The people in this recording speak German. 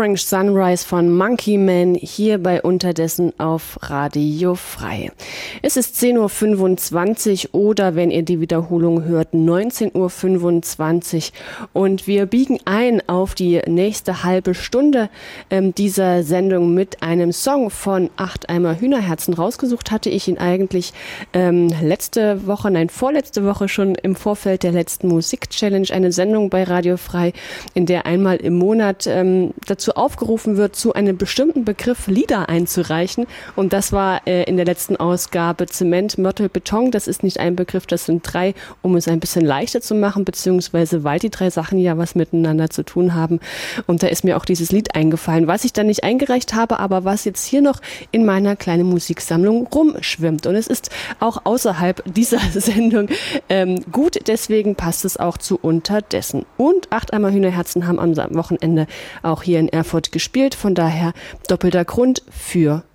Orange Sunrise von Monkey Man hier bei Unterdessen auf Radio Frei. Es ist 10.25 Uhr oder wenn ihr die Wiederholung hört, 19.25 Uhr und wir biegen ein auf die nächste halbe Stunde dieser Sendung mit einem Song von 8 Eimer Hühnerherzen. Rausgesucht hatte ich ihn eigentlich vorletzte Woche schon im Vorfeld der letzten Musik-Challenge, eine Sendung bei Radio Frei, in der einmal im Monat dazu aufgerufen wird, zu einem bestimmten Begriff Lieder einzureichen. Und das war in der letzten Ausgabe Zement, Mörtel, Beton. Das ist nicht ein Begriff, das sind 3, um es ein bisschen leichter zu machen, beziehungsweise weil die 3 Sachen ja was miteinander zu tun haben. Und da ist mir auch dieses Lied eingefallen, was ich dann nicht eingereicht habe, aber was jetzt hier noch in meiner kleinen Musiksammlung rumschwimmt. Und es ist auch außerhalb dieser Sendung gut, deswegen passt es auch zu Unterdessen. Und 8 Eimer Hühnerherzen haben am Wochenende auch hier in Erfurt gespielt, von daher doppelter Grund für